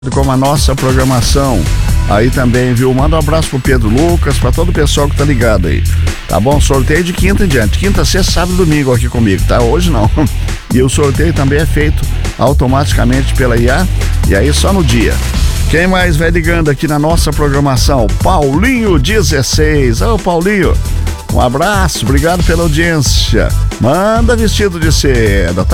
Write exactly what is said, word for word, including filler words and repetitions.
como a nossa programação. Aí também, viu? Manda um abraço pro Pedro Lucas, pra todo o pessoal que tá ligado aí. Tá bom? Sorteio de quinta em diante. Quinta, sexta, sábado e domingo aqui comigo, tá? Hoje não. E o sorteio também é feito automaticamente pela I A. E aí só no dia. Quem mais vai ligando aqui na nossa programação? Paulinho dezesseis. Ô, Paulinho, um abraço, obrigado pela audiência. Manda vestido de seda, tá?